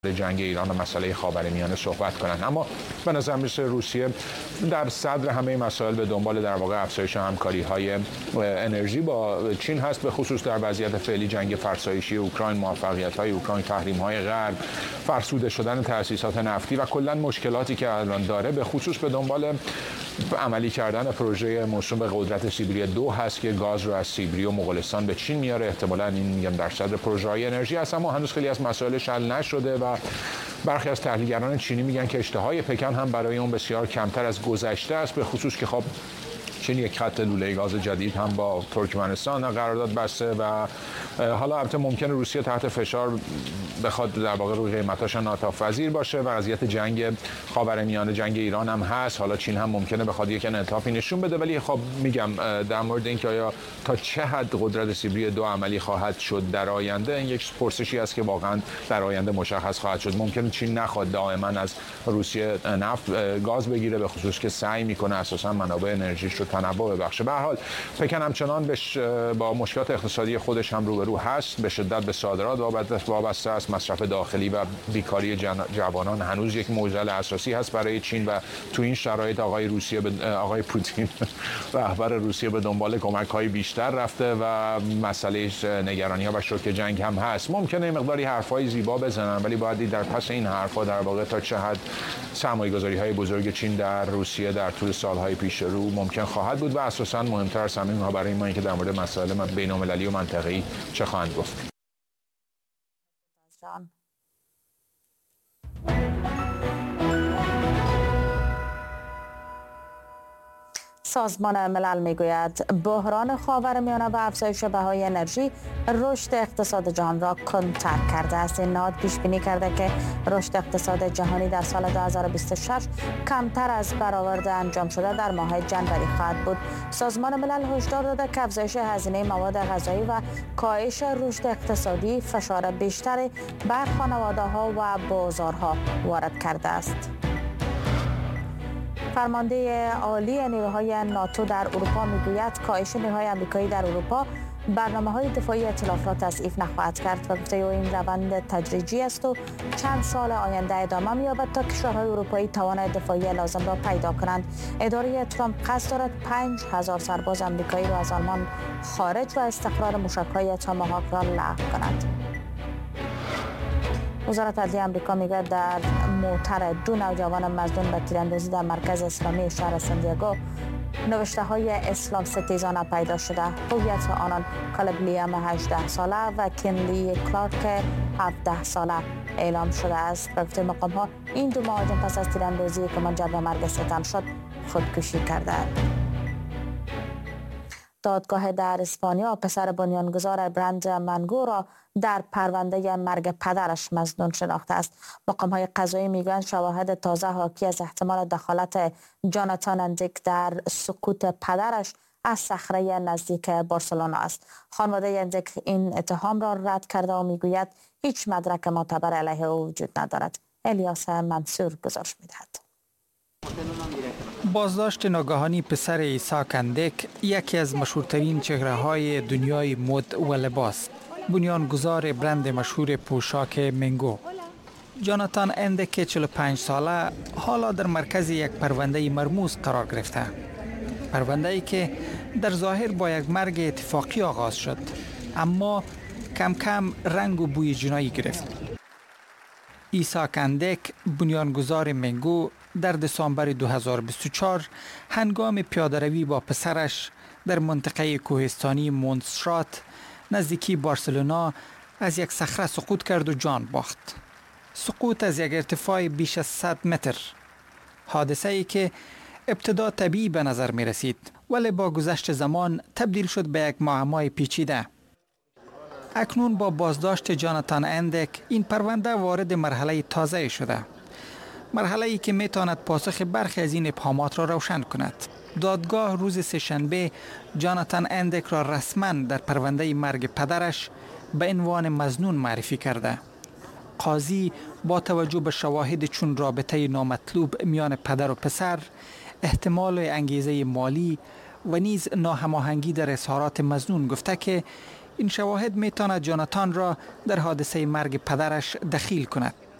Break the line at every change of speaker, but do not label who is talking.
جنگ ایران و مسئله خاورمیانه صحبت کنند. اما به نظر میرسه روسیه در صدر همه مسائل به دنبال در واقع افزایش همکاری‌های انرژی با چین هست، به خصوص در وضعیت فعلی جنگ فرسایشی اوکراین، موفقیت‌های اوکراین، تحریم‌های غرب، فرسوده شدن تأسیسات نفتی و کلاً مشکلاتی که الان داره، به خصوص به دنبال عملی کردن پروژه موسوم به قدرت سیبری 2 هست که گاز رو از سیبری و مغولستان به چین میاره. احتمالاً این میگم در صدر پروژه‌های انرژی است، اما هنوز خیلی از مسائلش حل نشده و برخی از تحلیلگران چینی میگن که اشتهای پکن هم برای اون بسیار کمتر از گذشته است، به خصوص که خب چین یک خط لوله گاز جدید هم با ترکمنستان قرارداد بسته و حالا البته ممکنه روسیه تحت فشار بخواد در واقع روی قیمتاش انعطاف پذیر باشه و قضیه جنگ خاورمیانه، جنگ ایران هم هست. حالا چین هم ممکنه بخواد یک انعطافی نشون بده، ولی خب میگم در مورد اینکه آیا تا چه حد قدرت سیبری 2 عملی خواهد شد در آینده، این یک پرسشی است که واقعا در آینده مشخص خواهد شد. ممکنه چین نخواد دائما از روسیه نفت گاز بگیره، به خصوص که سعی میکنه اساسا منابع انرژیش رو تنوع ببخشه. به هر حال پکن همچنان با مشکلات اقتصادی خودش هم روبرو هست، به شدت به صادرات وابسته است. مصرف داخلی و بیکاری جوانان هنوز یک معضل اساسی هست برای چین و تو این شرایط آقای پوتین رهبر روسیه به دنبال کمک‌های بیشتر رفته و مسئله نگرانی‌ها و شوک جنگ هم هست. ممکنه مقداری حرفای زیبا بزنن، ولی باید در پس این حرفا در واقع تا چه حد سرمایه‌گذاری‌های بزرگ چین در روسیه در طول سال‌های پیش رو ممکن خواهد بود و اساساً مهمتر از همه اینها برای ما اینکه در مورد مسائل بین‌المللی و منطقه‌ای چه خواهند گفت.
سازمان ملل میگوید بحران خاورمیانه و افزایش بهای انرژی رشد اقتصاد جهان را کنتر کرده است. این نهاد پیش بینی کرده که رشد اقتصاد جهانی در سال 2026 کمتر از برآورده انجام شده در ماه جنوری خواهد بود. سازمان ملل هشدار داده که افزایش هزینه مواد غذایی و کاهش رشد اقتصادی فشار بیشتری بر خانواده‌ها و بازارها وارد کرده است. فرمانده عالی نیروهای ناتو در اروپا میگوید کاهش نیروهای آمریکایی در اروپا برنامه‌های دفاعی ائتلاف را تضعیف نخواهد کرد و گفته این روند تدریجی است و چند سال آینده ادامه می‌یابد تا کشورهای اروپایی توان دفاعی لازم را پیدا کنند. اداره ترامپ قصد دارد 5000 سرباز آمریکایی را از آلمان خارج و استقرار موشک‌های تاماهاک را لغو کند. وزارت عدلیه آمریکا میگوید در موتر 2 نوجوان مظنون به تیراندازی در مرکز اسلامی شهر سندیاگو نوشته های اسلام ستیزانه پیدا شده. هویت آنان کالب لیام 18 ساله و کنلی کلارک 17 ساله اعلام شده است. به گفته مقام ها این 2 مهاجم پس از تیراندازی که منجر به مرگ سه تن شد خودکشی کردند. دادگاه در اسپانیا پسر بنیانگذار برند منگو را در پرونده مرگ پدرش مظنون شناخته است. مقام‌های قضایی میگویند شواهد تازه حاکی از احتمال دخالت جاناتان اندیک در سقوط پدرش از صخره نزدیک بارسلونا است. خانواده اندیک این اتهام را رد کرده و میگوید هیچ مدرک معتبر علیه او وجود ندارد. الیاس منصور گزارش میدهد.
بازداشت ناگهانی پسر ایساک اندیک یکی از مشهورترین چهره‌های دنیای مد و لباس، بنیانگذار برند مشهور پوشاک منگو. جاناتان اندیک 45 ساله حالا در مرکز یک پرونده مرموز قرار گرفته. پرونده‌ای که در ظاهر با یک مرگ اتفاقی آغاز شد، اما کم کم رنگ و بوی جنایی گرفت. ایساک اندیک بنیانگذار منگو در دسامبر 2024 هنگام پیاده‌روی با پسرش در منطقه کوهستانی مونتسرات نزدیکی بارسلونا از یک صخره سقوط کرد و جان باخت. سقوط از یک ارتفاع بیش از 100 متر. حادثه ای که ابتدا طبیعی به نظر می رسید، ولی با گذشت زمان تبدیل شد به یک معمای پیچیده. اکنون با بازداشت جاناتان اندیک این پرونده وارد مرحله تازه شده. مرحله ای که می تواند پاسخ برخی از این ابهامات را روشن کند. دادگاه روز سه‌شنبه جاناتان اندیک را رسما در پرونده مرگ پدرش به عنوان مظنون معرفی کرده. قاضی با توجه به شواهد چون رابطه نامطلوب میان پدر و پسر، احتمال انگیزه مالی و نیز ناهماهنگی در اظهارات مظنون گفته که این شواهد می تواند جاناتان را در حادثه مرگ پدرش دخیل کند.